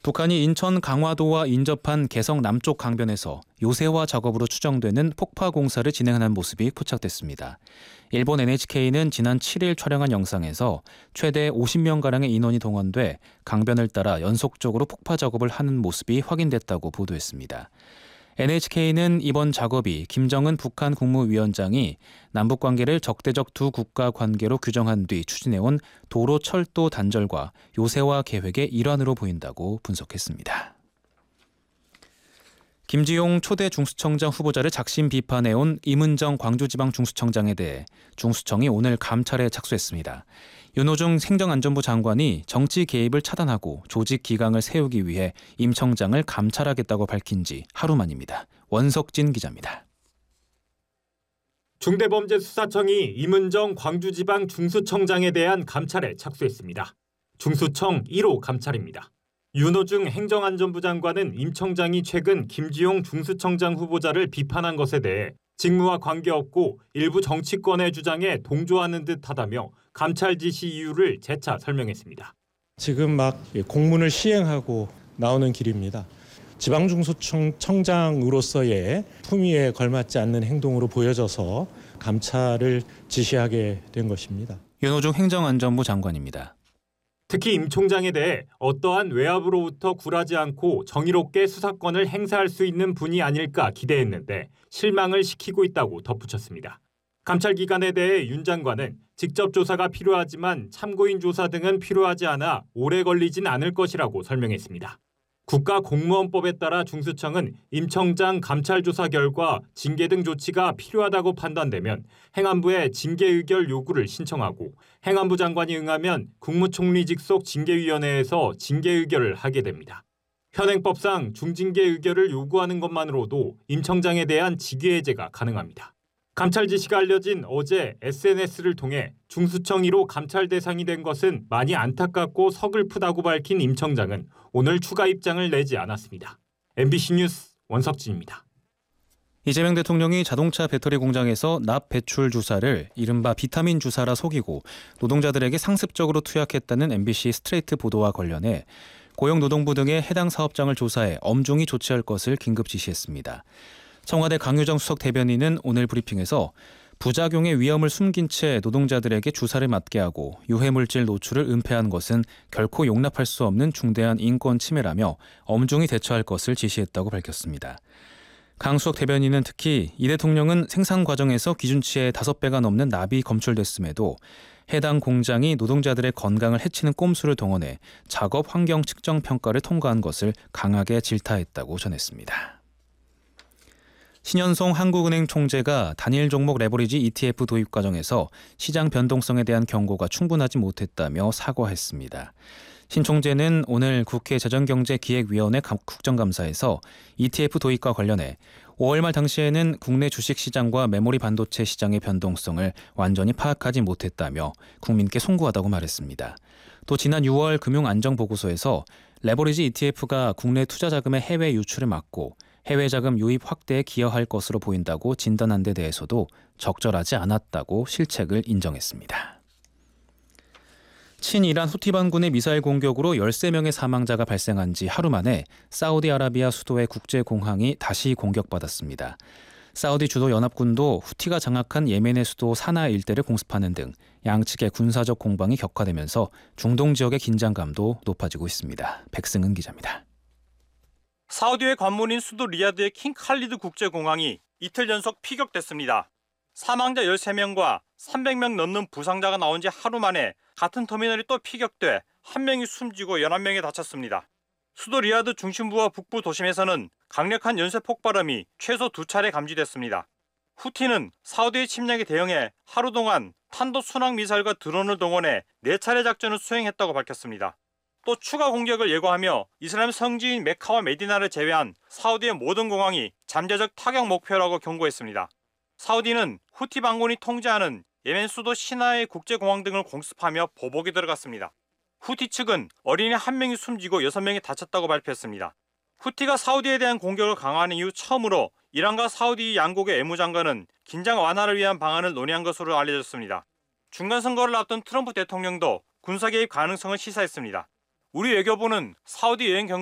북한이 인천 강화도와 인접한 개성 남쪽 강변에서 요새화 작업으로 추정되는 폭파 공사를 진행하는 모습이 포착됐습니다. 일본 NHK는 지난 7일 촬영한 영상에서 최대 50명가량의 인원이 동원돼 강변을 따라 연속적으로 폭파 작업을 하는 모습이 확인됐다고 보도했습니다. NHK는 이번 작업이 김정은 북한 국무위원장이 남북관계를 적대적 두 국가 관계로 규정한 뒤 추진해온 도로 철도 단절과 요새화 계획의 일환으로 보인다고 분석했습니다. 김지용 초대 중수청장 후보자를 작심 비판해온 임은정 광주지방중수청장에 대해 중수청이 오늘 감찰에 착수했습니다. 윤호중 행정안전부 장관이 정치 개입을 차단하고 조직 기강을 세우기 위해 임 청장을 감찰하겠다고 밝힌 지 하루 만입니다. 원석진 기자입니다. 중대범죄수사청이 임은정 광주지방 중수청장에 대한 감찰에 착수했습니다. 중수청 1호 감찰입니다. 윤호중 행정안전부 장관은 임 청장이 최근 김지용 중수청장 후보자를 비판한 것에 대해 직무와 관계없고 일부 정치권의 주장에 동조하는 듯하다며 감찰 지시 이유를 재차 설명했습니다. 지금 막 공문을 시행하고 나오는 길입니다. 지방중수청장으로서의 품위에 걸맞지 않는 행동으로 보여져서 감찰을 지시하게 된 것입니다. 윤호중 행정안전부 장관입니다. 특히 임 총장에 대해 어떠한 외압으로부터 굴하지 않고 정의롭게 수사권을 행사할 수 있는 분이 아닐까 기대했는데 실망을 시키고 있다고 덧붙였습니다. 감찰 기간에 대해 윤 장관은 직접 조사가 필요하지만 참고인 조사 등은 필요하지 않아 오래 걸리진 않을 것이라고 설명했습니다. 국가공무원법에 따라 중수청은 임 청장 감찰 조사 결과 징계 등 조치가 필요하다고 판단되면 행안부에 징계 의결 요구를 신청하고 행안부 장관이 응하면 국무총리 직속 징계위원회에서 징계 의결을 하게 됩니다. 현행법상 중징계 의결을 요구하는 것만으로도 임 청장에 대한 직위해제가 가능합니다. 감찰 지시가 알려진 어제 SNS를 통해 중수청 1호 감찰 대상이 된 것은 많이 안타깝고 서글프다고 밝힌 임 청장은 오늘 추가 입장을 내지 않았습니다. MBC 뉴스 원석진입니다. 이재명 대통령이 자동차 배터리 공장에서 납 배출 주사를 이른바 비타민 주사라 속이고 노동자들에게 상습적으로 투약했다는 MBC 스트레이트 보도와 관련해 고용노동부 등의 해당 사업장을 조사해 엄중히 조치할 것을 긴급 지시했습니다. 청와대 강효정 수석 대변인은 오늘 브리핑에서 부작용의 위험을 숨긴 채 노동자들에게 주사를 맞게 하고 유해물질 노출을 은폐한 것은 결코 용납할 수 없는 중대한 인권 침해라며 엄중히 대처할 것을 지시했다고 밝혔습니다. 강 수석 대변인은 특히 이 대통령은 생산 과정에서 기준치의 5배가 넘는 납이 검출됐음에도 해당 공장이 노동자들의 건강을 해치는 꼼수를 동원해 작업 환경 측정 평가를 통과한 것을 강하게 질타했다고 전했습니다. 신현송 한국은행 총재가 단일 종목 레버리지 ETF 도입 과정에서 시장 변동성에 대한 경고가 충분하지 못했다며 사과했습니다. 신 총재는 오늘 국회 재정경제기획위원회 국정감사에서 ETF 도입과 관련해 5월 말 당시에는 국내 주식시장과 메모리 반도체 시장의 변동성을 완전히 파악하지 못했다며 국민께 송구하다고 말했습니다. 또 지난 6월 금융안정보고서에서 레버리지 ETF가 국내 투자자금의 해외 유출을 막고 해외 자금 유입 확대에 기여할 것으로 보인다고 진단한 데 대해서도 적절하지 않았다고 실책을 인정했습니다. 친이란 후티 반군의 미사일 공격으로 13명의 사망자가 발생한 지 하루 만에 사우디아라비아 수도의 국제공항이 다시 공격받았습니다. 사우디 주도 연합군도 후티가 장악한 예멘의 수도 사나 일대를 공습하는 등 양측의 군사적 공방이 격화되면서 중동 지역의 긴장감도 높아지고 있습니다. 백승은 기자입니다. 사우디의 관문인 수도 리야드의 킹 칼리드 국제공항이 이틀 연속 피격됐습니다. 사망자 13명과 300명 넘는 부상자가 나온 지 하루 만에 같은 터미널이 또 피격돼 1명이 숨지고 11명이 다쳤습니다. 수도 리야드 중심부와 북부 도심에서는 강력한 연쇄 폭발음이 최소 2차례 감지됐습니다. 후티는 사우디의 침략에 대응해 하루 동안 탄도 순항 미사일과 드론을 동원해 4차례 작전을 수행했다고 밝혔습니다. 또 추가 공격을 예고하며 이슬람 성지인 메카와 메디나를 제외한 사우디의 모든 공항이 잠재적 타격 목표라고 경고했습니다. 사우디는 후티 반군이 통제하는 예멘 수도 시나의 국제공항 등을 공습하며 보복에 들어갔습니다. 후티 측은 어린이 1명이 숨지고 6명이 다쳤다고 발표했습니다. 후티가 사우디에 대한 공격을 강화하는 이후 처음으로 이란과 사우디 양국의 외무장관은 긴장 완화를 위한 방안을 논의한 것으로 알려졌습니다. 중간선거를 앞둔 트럼프 대통령도 군사 개입 가능성을 시사했습니다. 우리 외교부는 사우디 여행